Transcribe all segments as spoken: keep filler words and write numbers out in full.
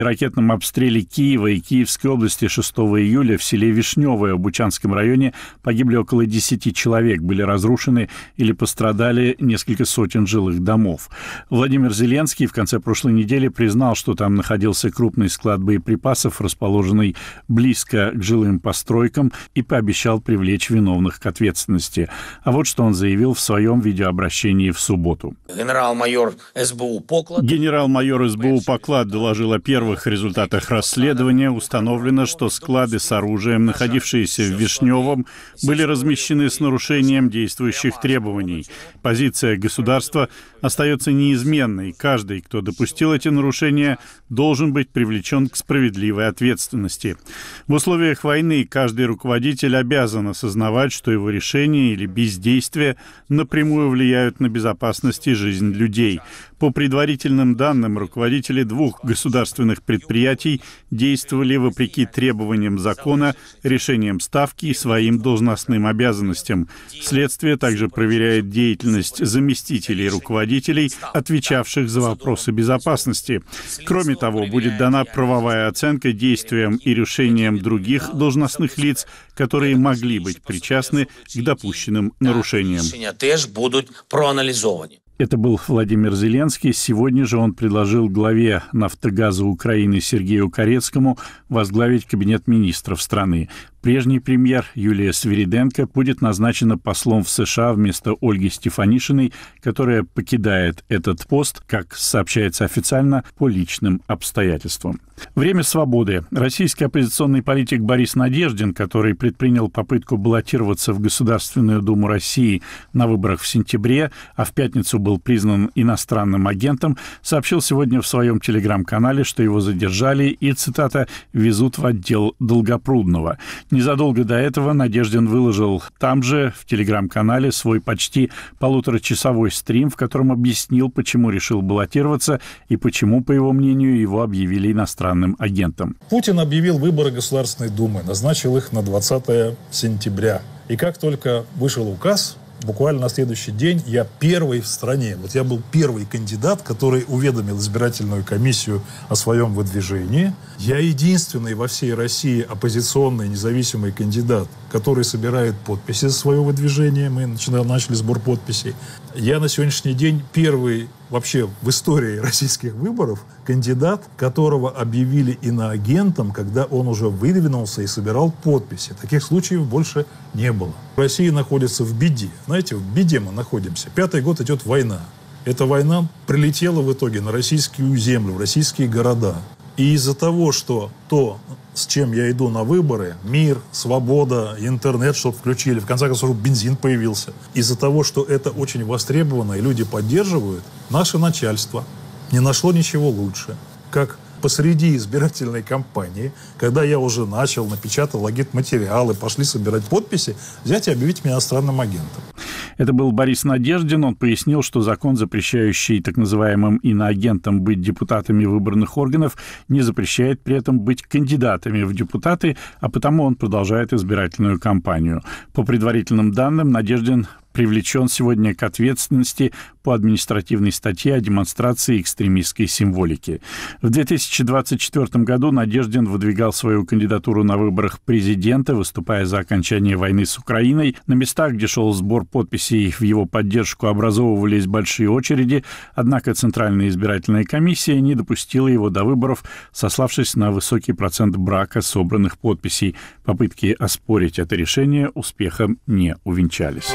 В ракетном обстреле Киева и Киевской области шестого июля в селе Вишневое в Бучанском районе погибли около десяти человек, были разрушены или пострадали несколько сотен жилых домов. Владимир Зеленский в конце прошлой недели признал, что там находился крупный склад боеприпасов, расположенный близко к жилым постройкам, и пообещал привлечь виновных к ответственности. А вот что он заявил в своем видеообращении в субботу. Генерал-майор СБУ Поклад. Генерал-майор СБУ Поклад доложил о первых В результатах расследования. Установлено, что склады с оружием, находившиеся в Вишневом, были размещены с нарушением действующих требований. Позиция государства остается неизменной. Каждый, кто допустил эти нарушения, должен быть привлечен к справедливой ответственности. В условиях войны каждый руководитель обязан осознавать, что его решения или бездействие напрямую влияют на безопасность и жизнь людей. По предварительным данным, руководители двух государственных предприятий действовали вопреки требованиям закона, решениям Ставки и своим должностным обязанностям. Следствие также проверяет деятельность заместителей руководителей, отвечавших за вопросы безопасности. Кроме того, будет дана правовая оценка действиям и решениям других должностных лиц, которые могли быть причастны к допущенным нарушениям. Рішення теж будуть проаналізовані. Это был Владимир Зеленский. Сегодня же он предложил главе «Нафтогаза Украины» Сергею Корецкому возглавить кабинет министров страны. Прежний премьер Юлия Свириденко будет назначена послом в США вместо Ольги Стефанишиной, которая покидает этот пост, как сообщается официально, по личным обстоятельствам. Время свободы. Российский оппозиционный политик Борис Надеждин, который предпринял попытку баллотироваться в Государственную Думу России на выборах в сентябре, а в пятницу был признан иностранным агентом, сообщил сегодня в своем телеграм-канале, что его задержали и, цитата, «везут в отдел Долгопрудного». Незадолго до этого Надеждин выложил там же, в телеграм-канале, свой почти полуторачасовой стрим, в котором объяснил, почему решил баллотироваться и почему, по его мнению, его объявили иностранным агентом. Путин объявил выборы Государственной Думы, назначил их на двадцатое сентября. И как только вышел указ, буквально на следующий день я первый в стране, вот я был первый кандидат, который уведомил избирательную комиссию о своем выдвижении. Я единственный во всей России оппозиционный независимый кандидат, который собирает подписи за свое выдвижение. Мы начинали, начали сбор подписей. Я на сегодняшний день первый вообще в истории российских выборов кандидат, которого объявили иноагентом, когда он уже выдвинулся и собирал подписи. Таких случаев больше не было. Россия находится в беде. Знаете, в беде мы находимся. Пятый год идет война. Эта война прилетела в итоге на российскую землю, в российские города. И из-за того, что то, с чем я иду на выборы, мир, свобода, интернет, чтобы включили, в конце концов, бензин появился. Из-за того, что это очень востребовано и люди поддерживают, наше начальство не нашло ничего лучше, как посреди избирательной кампании, когда я уже начал, напечатал агитматериалы, пошли собирать подписи, взять и объявить меня иностранным агентом. Это был Борис Надеждин. Он пояснил, что закон, запрещающий так называемым иноагентам быть депутатами выборных органов, не запрещает при этом быть кандидатами в депутаты, а потому он продолжает избирательную кампанию. По предварительным данным, Надеждин привлечен сегодня к ответственности по административной статье о демонстрации экстремистской символики. В две тысячи двадцать четвёртом году Надеждин выдвигал свою кандидатуру на выборах президента, выступая за окончание войны с Украиной. На местах, где шел сбор подписей в его поддержку, образовывались большие очереди, однако Центральная избирательная комиссия не допустила его до выборов, сославшись на высокий процент брака собранных подписей. Попытки оспорить это решение успехом не увенчались.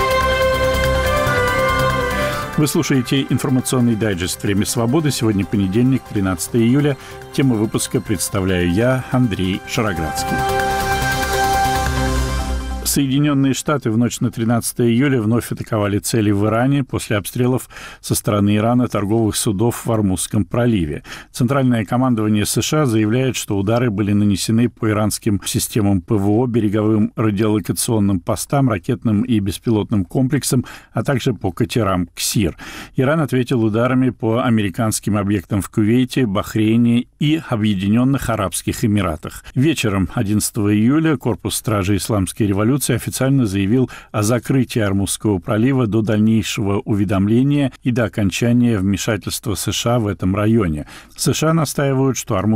Вы слушаете информационный дайджест «Время свободы». Сегодня понедельник, тринадцатое июля. Тему выпуска представляю я, Андрей Шароградский. Соединенные Штаты в ночь на тринадцатое июля вновь атаковали цели в Иране после обстрелов со стороны Ирана торговых судов в Ормузском проливе. Центральное командование США заявляет, что удары были нанесены по иранским системам ПВО, береговым радиолокационным постам, ракетным и беспилотным комплексам, а также по катерам «Ксир». Иран ответил ударами по американским объектам в Кувейте, Бахрейне и Объединенных Арабских Эмиратах. Вечером одиннадцатого июля Корпус стражи Исламской революции официально заявил о закрытии Ормузского пролива до дальнейшего уведомления и до окончания вмешательства США в этом районе. США настаивают, что Ормуз